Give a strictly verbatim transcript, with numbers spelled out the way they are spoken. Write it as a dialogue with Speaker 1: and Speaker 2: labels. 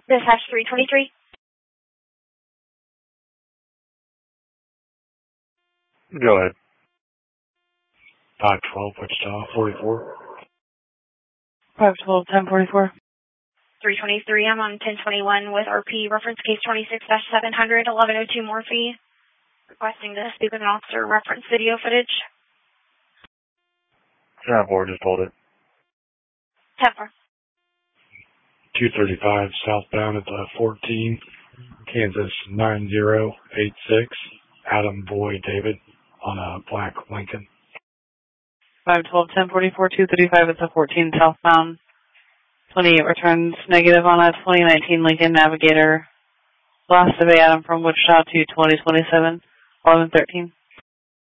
Speaker 1: Dispatch three twenty-three.
Speaker 2: Go ahead. five twelve, Wichita, forty-four.
Speaker 3: five twelve, ten forty-four.
Speaker 1: three twenty-three, I'm on ten twenty-one with R P, reference case twenty-six dash seven hundred, eleven oh two Morphe. Requesting to speak with an officer, reference video footage.
Speaker 2: ten four, just hold it.
Speaker 1: ten four.
Speaker 2: two thirty-five, southbound at the fourteen, Kansas nine zero eight six, Adam Boy David on a black Lincoln.
Speaker 3: five twelve, ten forty-four, two thirty-five at the fourteen, southbound. twenty-eight returns negative on a twenty nineteen Lincoln Navigator. Lost of Adam from Wichita to twenty twenty-seven, eleven thirteen.